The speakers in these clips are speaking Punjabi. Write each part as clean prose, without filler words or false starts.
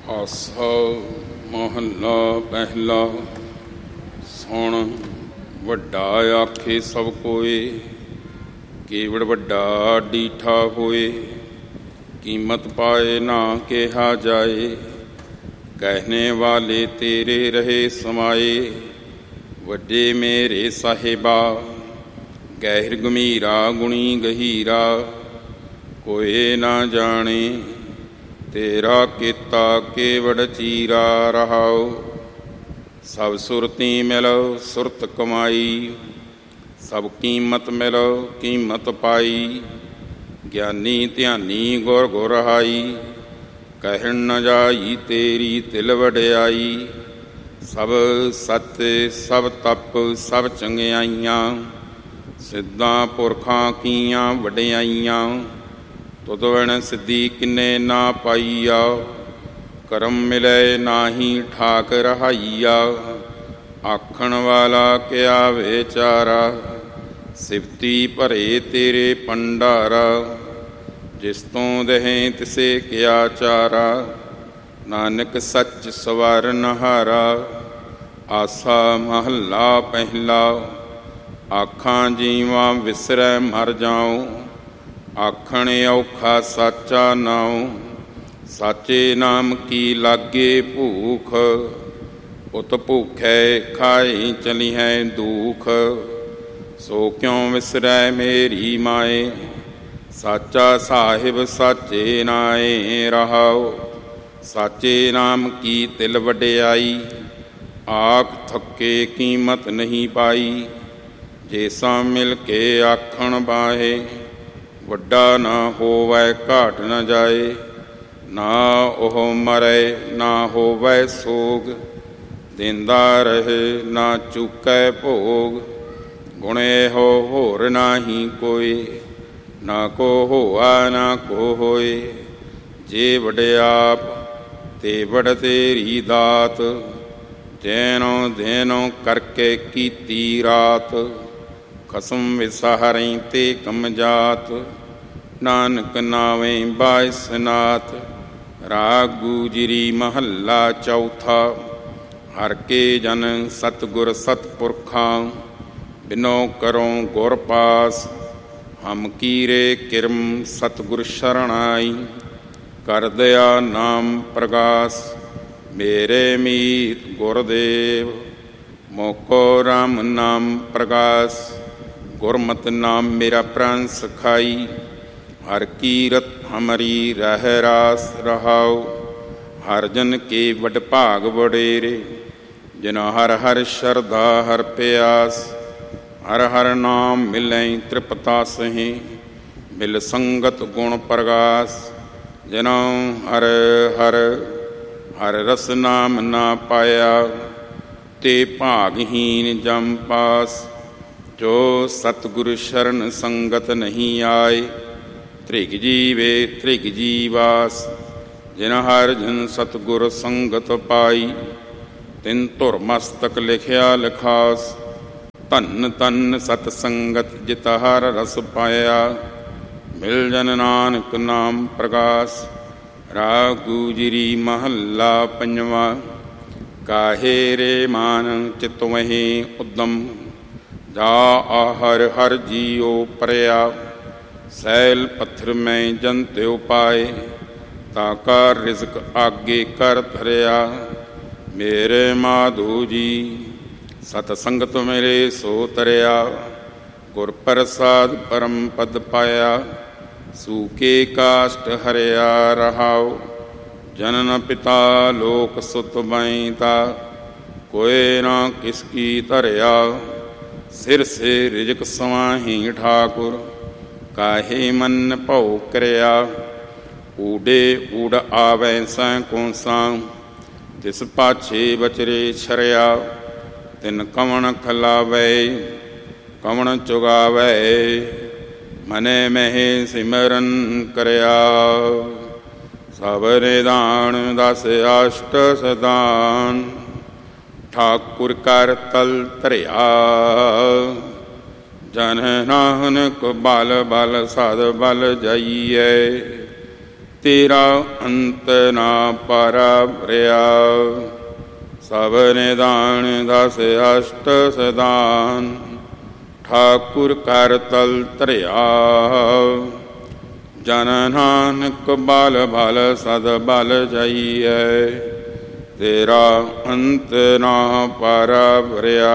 ਆਸਾ ਮਹੱਲਾ ਪਹਿਲਾ। ਸੁਣ ਵੱਡਾ ਆਖੇ ਸਭ ਕੋਏ, ਕੇਵੜ ਵੱਡਾ ਡੀਠਾ ਹੋਏ। ਕੀਮਤ ਪਾਏ ਨਾ ਕਿਹਾ ਜਾਏ, ਕਹਿਣੇ ਵਾਲੇ ਤੇਰੇ ਰਹੇ ਸਮਾਏ। ਵੱਡੇ ਮੇਰੇ ਸਾਹਿਬਾ, ਗਹਿਰ ਗੰਭੀਰਾ ਗੁਣੀ ਗਹੀਰਾ। ਕੋਏ ਨਾ ਜਾਣੇ ਤੇਰਾ ਕੀਤਾ ਕੇਵੜ ਚੀਰਾ ਰਹਾਉ। ਸਭ ਸੁਰਤੀ ਮਿਲੋ ਸੁਰਤ ਕਮਾਈ, ਸਭ ਕੀਮਤ ਮਿਲੋ ਕੀਮਤ ਪਾਈ। ਗਿਆਨੀ ਧਿਆਨੀ ਗੁਰ ਗੁਰ ਰਹਾਈ, ਕਹਿਣ ਨ ਜਾਈ ਤੇਰੀ ਤਿਲ ਵਡਿਆਈ। ਸਭ ਸੱਚ ਸਭ ਤਪ ਸਭ ਚੰਗਿਆਈਆਂ, ਸਿੱਧਾਂ ਪੁਰਖਾਂ ਕੀਆਂ ਵਡਿਆਈਆਂ। ਤੁਧ ਬਿਨ ਸਿੱਧੀ ਕਿੰਨੇ ਨਾ ਪਾਈਆ, ਕਰਮ ਮਿਲੇ ਨਾਹੀ ਠਾਕ ਰਹਾਈਆ। ਆਖਣ ਵਾਲਾ ਕਿਆ ਵਿਚਾਰਾ, ਸਿਫਤੀ ਭਰੇ ਤੇਰੇ ਭੰਡਾਰਾ। ਜਿਸ ਤੋਂ ਦਹੇ ਤਿਸੇ ਕਿਆ ਚਾਰਾ, ਨਾਨਕ ਸੱਚ ਸਵਰਨ ਹਾਰਾ। ਆਸਾ ਮਹੱਲਾ ਪਹਿਲਾ। ਆਖਾਂ ਜੀਵਾਂ ਵਿਸਰੈ ਮਰ ਜਾਉ, ਆਖਣ ਔਖਾ ਸਾਚਾ ਨਾਉ। ਸਾਚੇ ਨਾਮ ਕੀ ਲਾਗੇ ਭੂਖ, ਉਤ ਭੂਖੈ ਖਾਏ ਚਲੀਹੈ ਦੂਖ। ਸੋ ਕਿਉ ਵਿਸਰੈ ਮੇਰੀ ਮਾਏ, ਸਾਚਾ ਸਾਹਿਬ ਸਾਚੇ ਨਾਏ ਰਹਾਉ। ਸਾਚੇ ਨਾਮ ਕੀ ਤਿਲ ਵਡਿਆਈ, ਆਖ ਥੱਕੇ ਕੀਮਤ ਨਹੀਂ ਪਾਈ। ਜੇ ਸਾ ਮਿਲ ਕੇ ਆਖਣ ਬਾਹੇ, ਵੱਡਾ ਨਾ ਹੋਵੈ ਘਾਟ ਨ ਜਾਏ। ਨਾ ਉਹ ਮਰੈ ਨਾ ਹੋਵੈ ਸੋਗ, ਦਿੰਦਾ ਰਹੇ ਨਾ ਚੁਕੈ ਭੋਗ। ਗੁਣ ਇਹੋ ਹੋਰ ਨਾਹੀ ਕੋਈ, ਨਾ ਕੋ ਹੋਆ ਨਾ ਕੋ ਹੋਏ। ਜੇ ਵਡਿਆਪ ਤੇ ਵਡ ਤੇਰੀ ਦਾਤ, ਜੈਨੋ ਦੇਨੋ ਕਰਕੇ ਕੀਤੀ ਰਾਤ। ਖਸਮ ਵਿਸਾਹਰੈ ਤੇ ਕਮ ਜਾਤ, ਨਾਨਕ ਨਾਵੇਂ ਬਾਇਸਨਾਥ। ਰਾਗ ਗੁਜਰੀ ਮਹੱਲਾ ਚੌਥਾ। ਹਰ ਕੇ ਜਨ ਸਤਿਗੁਰ ਸਤਿਪੁਰਖਾਂ, ਬਿਨੋ ਕਰੋ ਗੁਰ ਪਾਸ। ਹਮ ਕੀਰੇ ਕਿਰਮ ਸਤਿਗੁਰ ਸ਼ਰਣਾਈ, ਕਰ ਦਇਆ ਨਾਮ ਪ੍ਰਗਾਸ। ਮੇਰੇ ਮੀਤ ਗੁਰਦੇਵ, ਮੋਕੋ ਰਾਮ ਨਾਮ ਪ੍ਰਗਾਸ। ਗੁਰਮਤਿ ਨਾਮ ਮੇਰਾ ਪ੍ਰਾਨ ਸਖਾਈ, ਹਰ ਕੀਰਤ ਹਮਰੀ ਰਹਿ ਰਾਸ ਰਹਾਉ। ਹਰ ਜਨ ਕੇ ਵਡ ਭਾਗ ਵਡੇਰੇ, ਜਿਨ ਹਰ ਹਰ ਸ਼ਰਧਾ ਹਰ ਪਿਆਸ। ਹਰ ਹਰ ਨਾਮ ਮਿਲੈ ਤ੍ਰਿਪਤਾ ਸਹੀ, ਮਿਲ ਸੰਗਤ ਗੁਣ ਪ੍ਰਗਾਸ। ਜਿਨੋ ਹਰ ਹਰ ਹਰ ਰਸ ਨਾਮ ਨਾ ਪਾਇਆ, ਤੇ ਭਾਗਹੀਨ ਜਮ ਪਾਸ। ਜੋ ਸਤਿਗੁਰ ਸ਼ਰਨ ਸੰਗਤ ਨਹੀਂ ਆਏ, ਧ੍ਰਿਗ ਜੀਵੇ ਧ੍ਰਿਗ ਜੀਵਾਸ। ਜਿਨ ਹਰ ਜਨ ਸਤਿਗੁਰ ਸੰਗਤ ਪਾਈ, ਤਿਨ ਧੁਰ ਮਸਤਕ ਲਿਖਿਆ ਲਿਖਾਸ। ਧੰਨ ਧੰਨ ਸਤ ਸੰਗਤ ਜਿਤ ਹਰ ਰਸ ਪਾਇਆ, ਮਿਲ ਜਨ ਨਾਨਕ ਨਾਮ ਪ੍ਰਗਾਸ। ਰਾਗ ਗੁਜਰੀ ਮਹੱਲਾ ਪੰਜਵਾ। ਕਾਹੇ ਰੇ ਮਾਨ ਚਿਤ ਵਹੀ ਉਦਮ, ਜਾ ਆਹਰ ਹਰ ਜੀਉ ਪਰਿਆ। ਸੈਲ ਪੱਥਰ ਮੈਂ ਜੰਤਿਉ ਪਾਏ, ਤਾ ਕਾ ਰਿਜ਼ਕ ਆਗੇ ਕਰ ਧਰਿਆ। ਮੇਰੇ ਮਾਧੂ ਜੀ ਸਤ ਸੰਗਤ ਮਿਲੇ ਸੋ ਤਰਿਆ। ਗੁਰ ਪ੍ਰਸਾਦ ਪਰਮ ਪਦ ਪਾਇਆ, ਸੂਕੇ ਕਾਸ਼ਟ ਹਰਿਆ ਰਹਾਉ। ਜਨਨ ਪਿਤਾ ਲੋਕ ਸੁਤ ਬੈਂਤਾ, ਕੋਏ ਨਾ ਕਿਸ ਕੀ ਧਰਿਆ। ਸਿਰ ਸੇ ਰਿਜਕ ਸਵਾਹੀ ਠਾਕੁਰ, ਕਾਹੇ ਮਨ ਭਉ ਕਰਿਆ। ਊਡੇ ਊੜ ਆਵੈ ਸੈਂ ਕੋਸਾਂ, ਤਿਸ ਪਾਛੇ ਬਚਰੇ ਛਰਿਆ। ਤਿਨ ਕਵਣ ਖਲਾਵੈ ਕਵਣ ਚੁਗਾਵੈ, ਮਨੇ ਮਹਿ ਸਿਮਰਨ ਕਰਿਆ। ਸਭ ਨਿਦਾਨ ਦਸ ਅਸ਼ਟ ਸਦਾਨ, ਠਾਕੁਰ ਕਰ ਤਲ ਧਰਿਆ। ਜਨ ਨਾਨਕ ਬਲ ਬਲ ਸਦ ਬਲ ਜਾਈਐ, ਤੇਰਾ ਅੰਤ ਨਾ ਪਰਵਰਿਆ। ਸਭ ਨਿਦਾਨ ਦਸ ਅਸ਼ਟ ਸਦਾਨ, ਠਾਕੁਰ ਕਰ ਤਲ ਧਰਿਆ। ਜਨ ਨਾਨਕ ਬਲ ਭਲ ਸਦ ਬਲ ਜਾਈਐ, ਤੇਰਾ ਅੰਤ ਨਾ ਪਰਵਰਿਆ।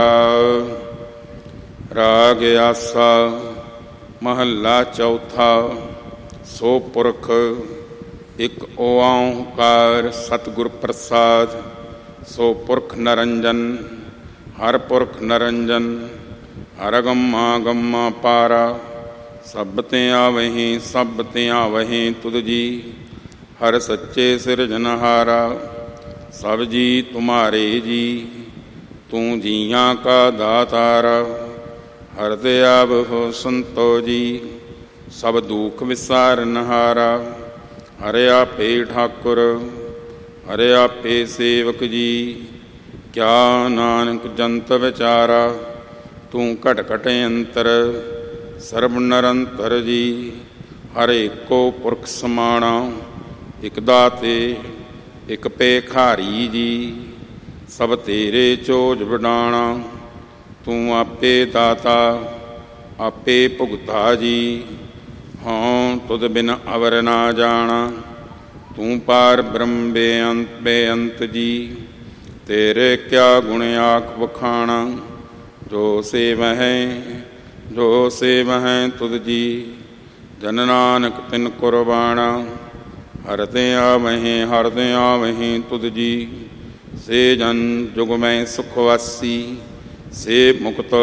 ਰਾਗ ਆਸਾ ਮਹੱਲਾ ਚੌਥਾ। ਸੋ ਪੁਰਖ ਇੱਕ ਓਂਕਾਰ ਸਤਿਗੁਰ ਪ੍ਰਸਾਦ। ਸੋ ਪੁਰਖ ਨਰੰਜਨ ਹਰ ਪੁਰਖ ਨਰੰਜਨ, ਹਰ ਗੰਮਾ ਗੰਮਾ ਪਾਰਾ। ਸਭ ਤੇ ਆਵਹੀਂ ਸਭ ਤੇ ਆਵਹੀਂ ਤੁਧ ਜੀ, ਹਰ ਸੱਚੇ ਸਿਰਜਨਹਾਰਾ। ਸਭ ਜੀ ਤੁਮਾਰੇ ਜੀ, ਤੂੰ ਜੀਆਂ ਕਾ ਦਾਤਾਰਾ। ਹਰ ਤੇ ਆਵ ਹੋ ਸੰਤੋ ਜੀ, ਸਭ ਦੁਖ ਵਿਸਾਰਨਹਾਰਾ। ਹਰਿ ਆਪੇ ਠਾਕੁਰ ਹਰਿ ਆਪੇ ਸੇਵਕ ਜੀ, ਕਿਆ ਨਾਨਕ ਜੰਤ ਵਿਚਾਰਾ। ਤੂੰ ਘਟ ਘਟ ਅੰਤਰ ਸਰਬ ਨਿਰੰਤਰ ਜੀ, ਹਰ ਏਕੋ ਪੁਰਖ ਸਮਾਣਾ। ਇਕ ਦਾਤੇ ਇਕ ਭੇਖਾਰੀ ਜੀ, ਸਭ ਤੇਰੇ ਚੋਜ ਵਡਾਣਾ। ਤੂੰ ਆਪੇ ਦਾਤਾ ਆਪੇ ਭੁਗਤਾ ਜੀ, ਹਾਂ ਤੁਧ ਬਿਨ ਅਵਰ ਨਾ ਜਾਣਾ। ਤੂੰ ਪਾਰ ਬ੍ਰਹਮ ਬੇਅੰਤ ਬੇਅੰਤ ਜੀ, ਤੇਰੇ ਕਿਆ ਗੁਣ ਆਖ ਵਖਾਣਾ। ਜੋ ਸੇਵਹਿ ਜੋ ਸੇਵਹਿ ਤੁਧ ਜੀ, ਜਨ ਨਾਨਕ ਤਿਨ ਕੁਰਬਾਣਾ। ਹਰ ਤੇ ਆਵਹੀਂ ਹਰ ਤੇ ਆਵਹੀਂ ਤੁਧ ਜੀ, ਸੇ ਜਨ ਜੁਗ ਮੈਂ ਸੁਖ ਵਾਸੀ। ਸੇ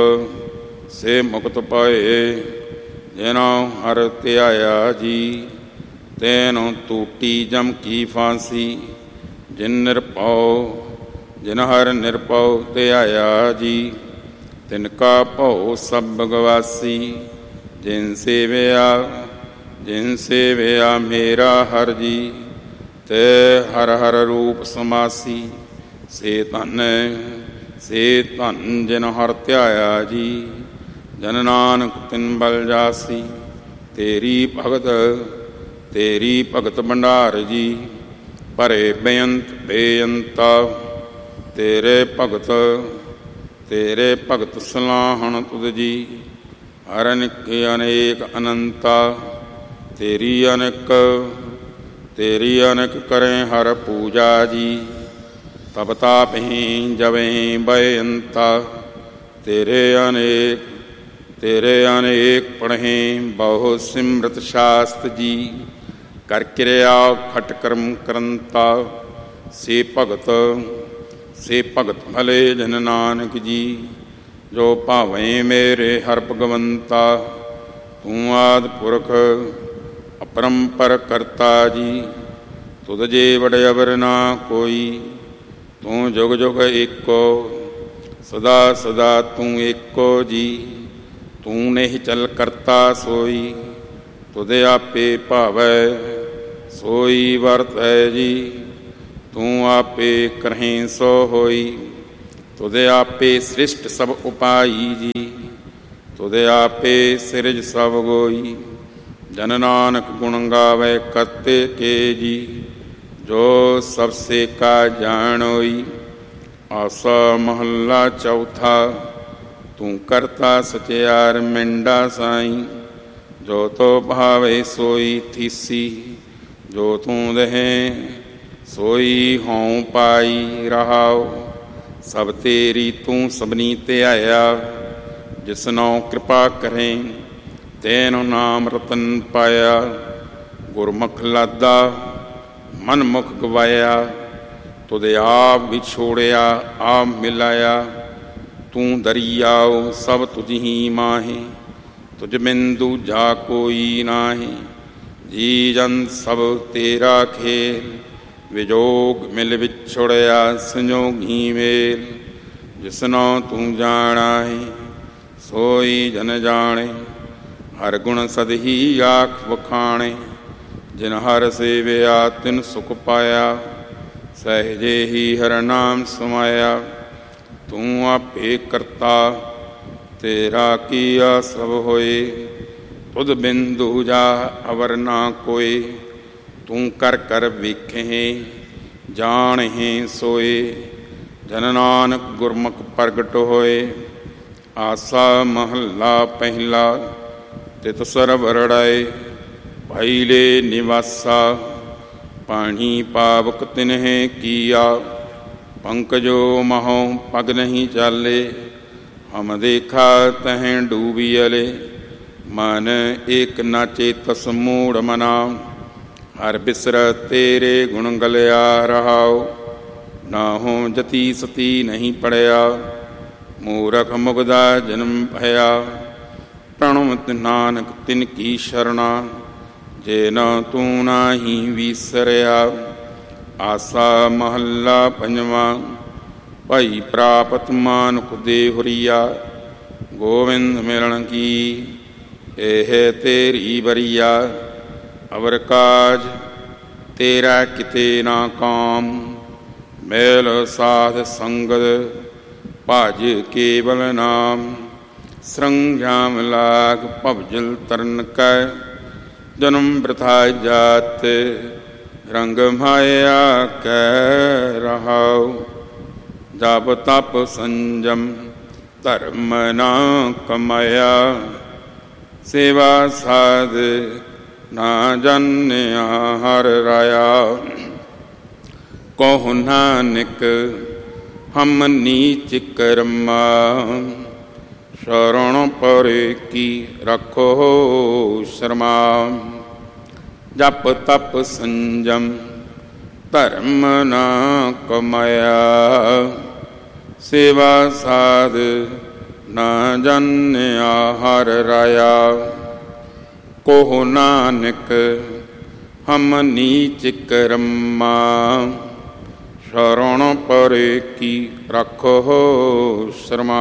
ਮੁਕਤ ਪਾਏ, ਜਿਨ੍ਹਾਂ ਹਰ ਧਿਆਇਆ ਜੀ। ਤੈਨੂੰ ਟੂਟੀ ਜਮ ਕੀ ਫਾਂਸੀ, ਜਿਨ ਨਿਰਭਉ ਜਿਨ ਹਰ ਨਿਰਭਉ ਧਿਆਇਆ ਜੀ। ਤਿਨ ਕਾ ਭਉ ਸਭ ਗਵਾਸੀ, ਜਿਨ ਸੇਵਿਆ ਮੇਰਾ ਹਰ ਜੀ। ਤੇ ਹਰ ਹਰ ਰੂਪ ਸਮਾਸੀ, ਸੇ ਧਨ ਜਿਨ ਹਰ ਧਿਆਇਆ ਜੀ। ਜਨ ਨਾਨਕ ਤਿਨ ਬਲ ਜਾਸੀ, ਤੇਰੀ ਭਗਤ ਭੰਡਾਰ ਜੀ। ਭਰੇ ਬੇਅੰਤ ਬੇਅੰਤਾ, ਤੇਰੇ ਭਗਤ ਸਲਾਹਣ ਤੁਧ ਜੀ। ਹਰ ਅਨੇਕ ਅਨੇਕ ਅਨੰਤਾ, ਤੇਰੀ ਅਨੇਕ ਕਰੇ ਹਰ ਪੂਜਾ ਜੀ। ਤਬ ਤਾਪਹੀਂ ਜਵੇਂ ਬੇਅੰਤਾ, ਤੇਰੇ ਅਨੇਕ ਪੜ੍ਹੇ ਬਹੁ ਸਿਮਰਤ ਸ਼ਾਸਤ ਜੀ। ਕਰ ਕਿਰਿਆ ਖਟ ਕਰਮ ਕਰੰਤਾ, ਸੇ ਭਗਤ ਭਲੇ ਜਨ ਨਾਨਕ ਜੀ। ਜੋ ਭਾਵੇਂ ਮੇਰੇ ਹਰ ਭਗਵੰਤਾ, ਤੂੰ ਆਦਿ ਪੁਰਖ ਅਪਰੰਪਰ ਕਰਤਾ ਜੀ। ਤੁਧ ਜੇ ਵਡ ਅਵਰ ਨਾ ਕੋਈ, ਤੂੰ ਜੁਗ ਜੁਗ ਏਕੋ। ਸਦਾ ਸਦਾ ਤੂੰ ਏਕੋ ਜੀ, ਤੂੰ ਨਹੀਂ ਚਲ ਕਰਤਾ ਸੋਈ। ਤੁਧ ਆਪੇ ਭਾਵੈ ਸੋਈ ਵਰਤੈ ਜੀ। ਤੂੰ ਆਪੇ ਕਰਹੀਂ ਸੋ ਹੋਈ। ਤੁਧ ਆਪੇ ਸ੍ਰਿਸ਼ਟ ਸਭ ਉਪਾਈ ਜੀ। ਤੁਧ ਆਪੇ ਸਿਰਜ ਸਭ ਗੋਈ। ਜਨ ਨਾਨਕ ਗੁਣ ਗਾਵੇ ਕਰਤੇ ਕੇ ਜੀ। ਜੋ ਸਭ ਸੇ ਕਾ ਜਾਣੋਈ। ਆਸਾ ਮਹੱਲਾ ਚੌਥਾ। ਤੂੰ ਕਰਤਾ ਸਚਿਆਰ ਮਿੰਡਾ ਸਾਈ। ਜੋ ਤੋ ਭਾਵੇ ਸੋਈ ਥੀਸੀ। ਜੋ ਤੂੰ ਦੇਹ ਸੋਈ ਹੋਂ ਪਾਈ ਰਹਾਉ। ਸਭ ਤੇਰੀ ਤੂੰ ਸਭਨੀ ਧਿਆਇਆ। ਜਿਸਨੋ ਕਿਰਪਾ ਕਰੇ ਤੈਨੂੰ ਨਾਮ ਰਤਨ ਪਾਇਆ। ਗੁਰਮੁਖ ਲਾਦਾ ਮਨ ਮੁਖ ਗਵਾਇਆ। ਤੁਧ ਆਪ ਵਿਛੋੜਿਆ ਆਪ ਮਿਲਾਇਆ। ਤੂੰ ਦਰਿਆਉ ਸਭ ਤੁਝ ਹੀ ਮਾਹੇ। ਤੁਝ ਬਿਨ ਦੂਜਾ ਕੋਈ ਨਾਹੀ। ਜੀ ਜਨ ਸਭ ਤੇਰਾ ਖੇਲ। ਵਿਜੋਗ ਮਿਲ ਵਿਛੋੜਿਆ ਸੰਜੋਗੀ ਮੇਲ। ਜਿਸਨੋ ਤੂੰ ਜਾਣਾ ਹੈ ਸੋਈ ਜਨ ਜਾਣੇ। ਹਰ ਗੁਣ ਸਦ ਹੀ ਆਖ ਵਖਾਣੇ। ਜਿਨ ਹਰ ਸੇਵਿਆ ਤਿਨ ਸੁਖ ਪਾਇਆ। ਸਹਿਜੇ ਹੀ ਹਰ ਨਾਮ ਸਮਾਇਆ। ਤੂੰ ਆਪੇ ਕਰਤਾ ਤੇਰਾ ਕੀਆ ਸਭ ਹੋਏ। ਤੁਧ ਬਿਨ ਦੂਜਾ ਅਵਰ ਨਾ ਕੋਏ। ਤੂੰ ਕਰ ਕਰ ਵੇਖੇ ਜਾਣਹਿ ਸੋਏ। ਜਨ ਨਾਨਕ ਗੁਰਮੁਖ ਪ੍ਰਗਟ ਹੋਏ। ਆਸਾ ਮਹੱਲਾ ਪਹਿਲਾ। ਤਿਤ ਸਰਬ ਰੜਾਏ ਭਾਈਲੇ ਨਿਵਾਸਾ। ਪਾਣੀ ਪਾਵਕ ਤਿਨਹਿ ਕੀਆ। ਪੰਕਜੋ ਮਹੋ ਪਗ ਨਹੀਂ ਚਾਲੇ। ਹਮ ਦੇਖਾ ਤਹਿ ਡੂਬੀਅਲੇ। ਮਨ ਏਕ ਨਾ ਚੇਤਸ ਮੂੜ ਮਨਾ। ਹਰ ਬਿਸਰ ਤੇਰੇ ਗੁਣ ਗਲਿਆ ਰਹਾਉ। ਨਾਹੋ ਜਤੀ ਸਤੀ ਨਹੀਂ ਪੜਿਆ। ਮੂਰਖ ਮੁਗਦਾ ਜਨਮ ਭਇਆ। ਪ੍ਰਣਵਤ ਨਾਨਕ ਤਿਨ ਕੀ ਸ਼ਰਣਾ। ਜੇ ਨਾ ਤੂੰ ਨਾਹੀ ਵੀਸਰਿਆ। ਆਸਾ ਮਹੱਲਾ ਪੰਜਵਾਂ। ਭਾਈ ਪ੍ਰਾਪਤ ਮਾਨੁਖ ਦੇ ਹੁਰੀਆ। ਗੋਵਿੰਦ ਮਿਲਣ ਕੀ ਇਹ ਤੇਰੀ ਬਰੀਆ। ਅਵਰ ਕਾਜ ਤੇਰਾ ਕਿਤੇ ਨਾ ਕਾਮ। ਮੇਲ ਸਾਧ ਸੰਗਤ ਭਜ ਕੇਵਲ ਨਾਮ। ਸਰੰਜਾਮ ਲਾਗ ਭਵਜਲ ਤਰਨ ਕੈ। ਜਨਮ ਬ੍ਰਿਥਾ ਜਾਤ ਰੰਗ ਮਾਇਆ ਕੈ ਰਹਾਉ। ਜਪ ਤਪ ਸੰਜਮ ਧਰਮ ਨਾ ਕਮਾਇਆ। ਸੇਵਾ ਸਾਧ ਨਾ ਜਾਣਿਆ ਹਰ ਰਾਇਆ। ਕਹੁ ਨਾਨਕ ਹਮ ਨੀਚ ਕਰਮਾ। ਸ਼ਰਣ ਪਰੇ ਕੀ ਰੱਖੋ ਸ਼ਰਮਾ। ਜਪ ਤਪ ਸੰਜਮ ਧਰਮ ਨਾ ਕਮਾਇਆ। ਸੇਵਾ ਸਾਧ ਨਾ ਜਾਣਿਆ ਹਰ ਰਾਇਆ। ਕਹੁ ਨਾਨਕ ਹਮ ਨੀਚ ਕਰਮਾ। ਸ਼ਰਣ ਪਰੇ ਕੀ ਰੱਖੋ ਸ਼ਰਮਾ।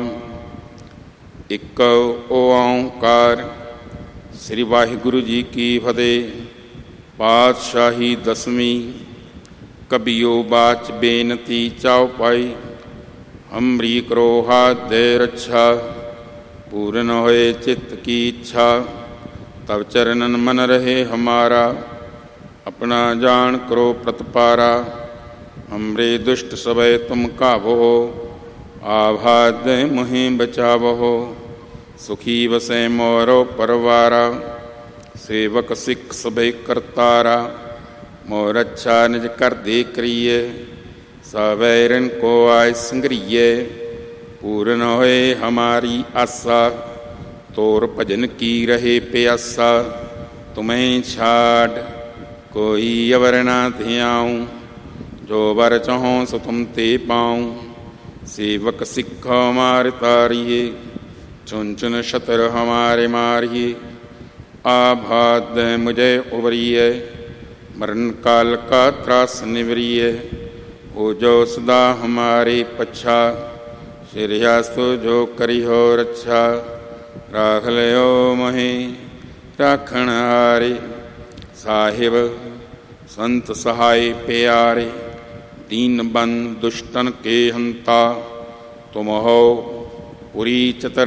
ਇੱਕ ਓਂਕਾਰ। ਸ੍ਰੀ ਵਾਹਿਗੁਰੂ ਜੀ ਕੀ ਫਤਿਹ। ਪਾਤਸ਼ਾਹੀ ਦਸਵੀਂ। ਕਬੀਓ ਬਾਚ ਬੇਨਤੀ ਚਾਉ ਪਾਈ। ਹਮਰੀ ਕਰੋ ਹਾਥ ਦੇ ਰੱਛਾ। ਪੂਰਨ ਹੋਏ ਚਿੱਤ ਕੀ ਇੱਛਾ। ਤਬ ਚਰਨਨ ਮਨ ਰਹੇ ਹਮਾਰਾ। ਆਪਣਾ ਜਾਣ ਕਰੋ ਪ੍ਰਤਪਾਰਾ। ਹਮਰੇ ਦੁਸ਼ਟ ਸਭੈ ਤੁਮ ਕਾਵੋ। ਆਭਾਦ ਮੁਹਿ ਬਚਾਵੋ। ਸੁਖੀ ਵਸੈ ਮੋਰੋ ਪਰਵਾਰਾ। ਸੇਵਕ ਸਿੱਖ ਸਭੈ ਕਰਤਾਰਾ। ਮੋਰ ਅੱਛਾ ਨਿਜ ਕਰ ਦੇ ਕਰੀਏ। ਸਵੈਰਨ ਕੋ ਆਇ ਸੰਗਰੀਏ। ਪੂਰਨ ਹੋਏ ਹਮਾਰੀ ਆਸਾ। ਤੋਰ ਭਜਨ ਕੀ ਰਹੇ ਪਿਆਸਾ। ਤੁਮਹਿ ਛਾਡ ਕੋਈ ਅਵਰ ਨਾ ਧਿਆਉ। ਜੋ ਵਰ ਚਾਹੋ ਸੋ ਤੁਮ ਤੇ ਪਾਉ। ਸੇਵਕ ਸਿੱਖ ਹਮਾਰੇ ਤਾਰੀਏ। ਚੁਨ ਚੁਨ ਸ਼ਤਰ ਹਮਾਰੇ ਮਾਰੀਏ। आभाद मुझे उबरिए। मरण काल का त्रास निवरिए। हो जो सदा हमारे पच्छा। श्रेयास्तु जो करी हो रच्छा। राख लियो मही राखण हारे। साहिब संत सहाय प्यारे। दीन बंद दुष्टन के हंता। तुम हो पुरी चतर